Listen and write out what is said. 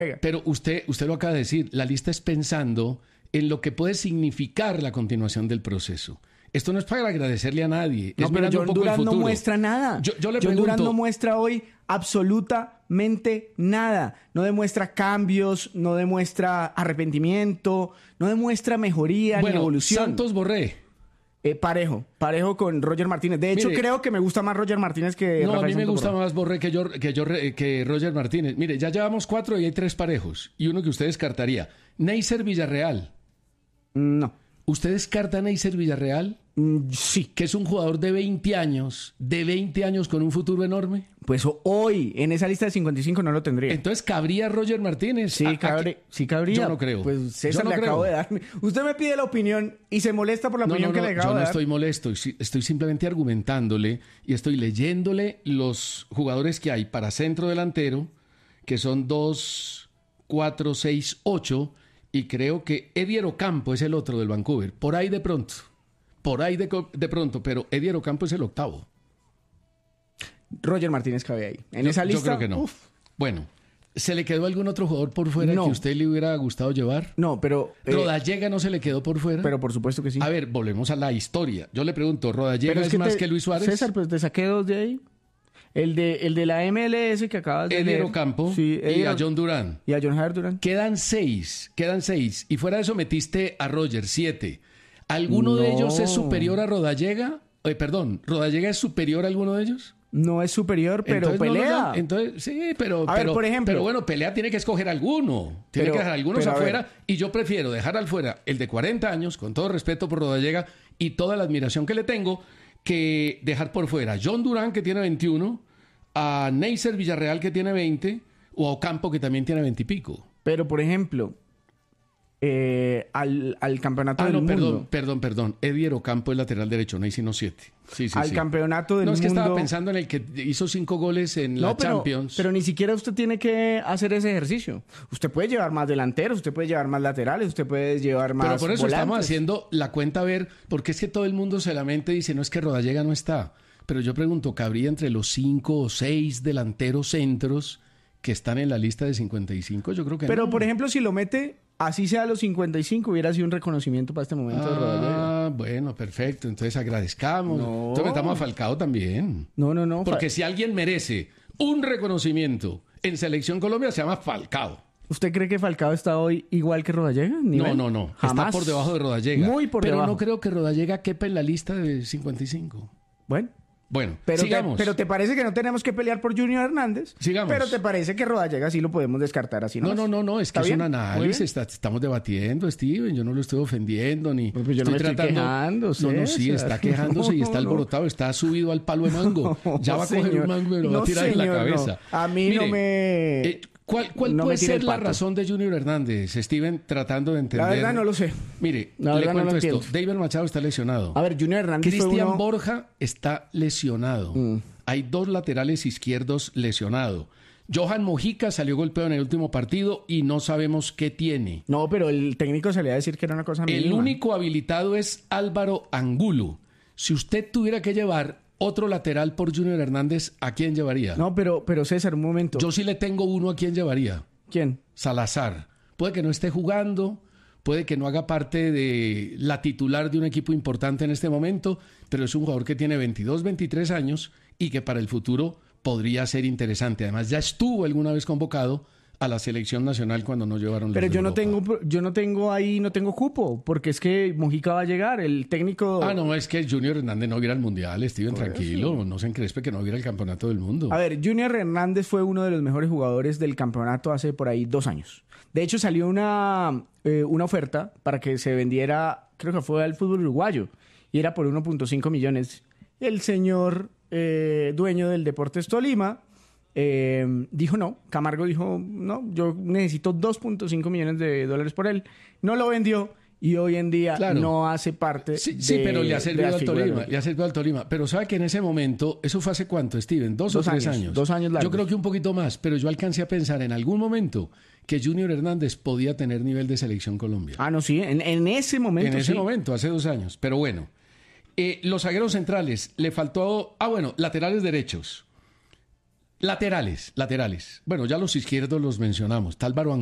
Pero usted lo acaba de decir, la lista es pensando en lo que puede significar la continuación del proceso. Esto no es para agradecerle a nadie. No, es pero mirando John un poco el Durán no futuro. muestra nada. Yo le John Durán pregunto, no muestra hoy absolutamente nada. No demuestra cambios, no demuestra arrepentimiento, no demuestra mejoría ni evolución. Santos Borré. Parejo con Roger Martínez. De hecho, Mire, creo que me gusta más Roger Martínez que No, Rafael a mí me Santos gusta Borré. más Borré que Roger Martínez. Mire, ya llevamos 4 y hay 3 parejos. Y uno que usted descartaría. Neisser Villarreal. No. ¿Usted descarta a Neisser Villarreal? Sí. Que es un jugador de 20 años con un futuro enorme. Pues hoy, en esa lista de 55 no lo tendría. Entonces, ¿cabría Roger Martínez? Sí, cabría. Yo no creo. Pues César Yo no le acabo creo. de dar. Usted me pide la opinión y se molesta por la opinión que le acabo yo de no dar. estoy molesto. Estoy simplemente argumentándole y estoy leyéndole los jugadores que hay para centro delantero, que son 2, 4, 6, 8, y creo que Edier Ocampo es el otro del Vancouver. Por ahí de pronto. Pero Edier Ocampo es el octavo. Roger Martínez cabe ahí. En esa lista. Yo creo que no. Uf. Bueno, ¿se le quedó algún otro jugador por fuera No. que a usted le hubiera gustado llevar? No, pero. ¿Rodallega no se le quedó por fuera? Pero por supuesto que sí. A ver, volvemos a la historia. Yo le pregunto, ¿Rodallega Pero es más que Luis Suárez? César, pues te saqué 2 de ahí. El de la MLS que acabas de Edier leer. Ocampo Sí, y a John Durán. Y a John Javier Durán. Quedan 6. Y fuera de eso metiste a Roger, 7. ¿Alguno de No. ellos es superior a Rodallega? ¿Rodallega es superior a alguno de ellos? No es superior, pero Entonces, no, pelea. Entonces, sí, pero... A ver, por ejemplo. Pero bueno, pelea tiene que escoger alguno. Tiene Pero- que dejar algunos pero a afuera. ver. Y yo prefiero dejar al fuera el de 40 años, con todo respeto por Rodallega y toda la admiración que le tengo, que dejar por fuera a John Durán, que tiene 21, a Neisser Villarreal, que tiene 20, o a Ocampo, que también tiene 20 y pico. Pero, por ejemplo, al campeonato del No, mundo. perdón. Edier Ocampo es lateral derecho, no sino 7. Sí, al sí. campeonato del No, mundo. es que estaba pensando en el que hizo 5 goles en la Champions. Pero ni siquiera usted tiene que hacer ese ejercicio. Usted puede llevar más delanteros, usted puede llevar más laterales, usted puede llevar más Pero por eso estamos volantes. haciendo la cuenta a ver, porque es que todo el mundo se lamenta y dice, no, es que Rodallega no está. Pero yo pregunto, ¿cabría entre los 5 o 6 delanteros centros que están en la lista de 55? Yo creo que Pero, no. por ejemplo, si lo mete, así sea a los 55, hubiera sido un reconocimiento para este momento de Rodallega. Bueno, perfecto. Entonces agradezcamos. No. Entonces metamos a Falcao también. No. Porque si alguien merece un reconocimiento en Selección Colombia, se llama Falcao. ¿Usted cree que Falcao está hoy igual que Rodallega? No. Jamás. Está por debajo de Rodallega. Muy por Pero debajo. no creo que Rodallega quepa en la lista de 55. Bueno, Bueno, sigamos. pero te parece que no tenemos que pelear por Junior Hernández. Sigamos. Pero te parece que Rodallega sí lo podemos descartar así, ¿no? No, es que ¿Está es bien? un Muy análisis, bien. estamos debatiendo, Steven, yo no lo estoy ofendiendo ni Pues yo no me estoy quejando, No, sí, César. está quejándose y está No. alborotado, está subido al palo de mango. Ya va a coger señor. un mango y me lo va a No, tirar en la señor, cabeza. no. A mí no me... ¿Cuál no puede me tire ser el la pato. razón de Junior Hernández, Steven, tratando de entender? La verdad no lo sé. Mire, La le verdad no cuento lo esto. entiendo. David Machado está lesionado. A ver, Junior Hernández fue Cristian uno... Borja está lesionado. Hay 2 laterales izquierdos lesionados. Johan Mojica salió golpeado en el último partido y no sabemos qué tiene. No, pero el técnico salía a decir que era una cosa El mínima. único habilitado es Álvaro Angulo. Si usted tuviera que llevar otro lateral por Junior Hernández, ¿a quién llevaría? No, pero César, un momento. Yo sí le tengo uno a quién llevaría. ¿Quién? Salazar. Puede que no esté jugando, puede que no haga parte de la titular de un equipo importante en este momento, pero es un jugador que tiene 22, 23 años y que para el futuro podría ser interesante. Además, ya estuvo alguna vez convocado a la selección nacional cuando no llevaron los Pero de yo no Europa. tengo cupo, porque es que Mojica va a llegar, el técnico... No, es que Junior Hernández no va a ir al Mundial, Steven, tranquilo, no se encrespe que no va a ir al Campeonato del Mundo. A ver, Junior Hernández fue uno de los mejores jugadores del campeonato hace por ahí 2 años. De hecho, salió una oferta para que se vendiera, creo que fue al fútbol uruguayo, y era por 1.5 millones. El señor dueño del Deportes Tolima dijo no. Camargo dijo no, yo necesito 2.5 millones de dólares por él. No lo vendió y hoy en día no hace parte Sí, de, pero le ha servido de la al figura Tolima, del- le ha servido al Tolima. Pero sabe que en ese momento, ¿eso fue hace cuánto, Steven? ¿2 o 3 años? 2 años largos. Yo creo que un poquito más, pero yo alcancé a pensar en algún momento que Junior Hernández podía tener nivel de selección Colombia. No, sí, en ese momento En ese sí. momento, hace 2 años. Pero bueno, los zagueros centrales, le faltó... laterales derechos. Laterales. Bueno, ya los izquierdos los mencionamos. Álvaro